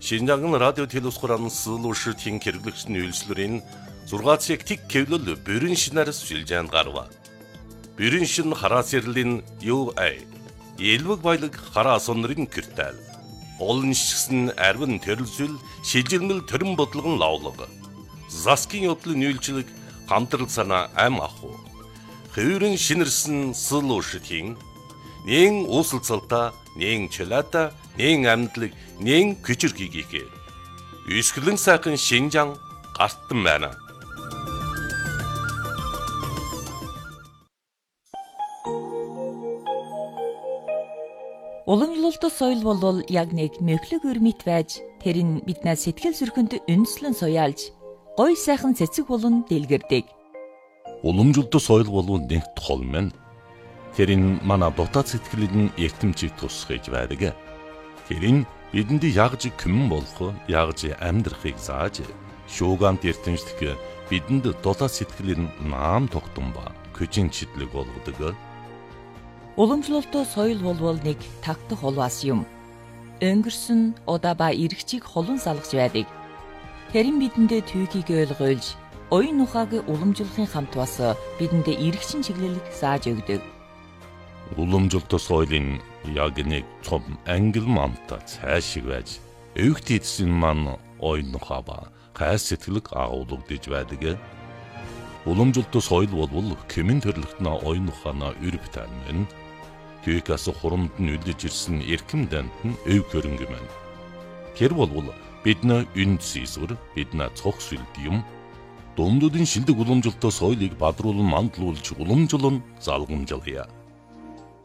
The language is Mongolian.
Шинжаан радио телевизхоран сылуушийн хэрэглэгчний үйлслэрийн 6 цаг тэг кевлэл бүрэн шинээр шилжээнд гарва. Бүрэн шин хараас ярлийн UA Элвэг баялаг хараа сонрын киртэл. Олон шигсэн арвин төрөлсөл шилжилмэл төрөн бодлогон лавлага. Заскин явдлын үйлчлэг хамтрал санаа ам аху. Хөврөн шинэрсэн сылуушийн нэн уусалцалта, нэн чилата, нэн амьдлаг, нэн күчирхийгээ. Үсгэлэн сайхан Шинжаан гартан байна. Уламжлалт соёл бол яг нэг мөхлөг өрмит байж тэр нь биднээс сэтгэл зүрхэнд үндэслэн суяалж гой сайхан цэцэг болон дэлгэрдэг. Уламжлалт соёл бол нэг тол мэн. Тэр нь манай дотоод сэтгэлийн эртэмчийг тусгаж байдаг. Тэр нь бидэнд ягж күмэн болох, ягж амьдрахыг зааж, шуугант эртэмжлэх бидэнд дотоод сэтгэлийн наам тогтсон ба көжин чидлэг болгодог. Уламжлалт соёл бол нэг тагтах холвас юм. Өнгөрсөн удаа ба эргчийг холон салгаж байдаг. Тэр нь бидэндээ түүхийг ойлгуулж, оюун ухааг уламжлахын хамт бас бидэндээ эргчин чиглэлийг зааж өгдөг. Уламжлалт соёлын яг нэг цом ангил мамта цаашиг байж, өвгт эдсэн маань оюун ухаа ба гайс сэтгэлэг агуулгадж байдаг. Уламжлалт соёл бол кемэн төрлөختнө оюун ухаанаа өрөв тань. Түүхээс хурамд нь үлдэж ирсэн эрхэм данд нь өв хөрөнгө мэн. Тэр бол бидний үнд зэсвэр, бидний цог сүлд юм. Дундуудын шилдэг уламжлалт соёлыг бадруулан мандлуулж уламжлан залгамжлая.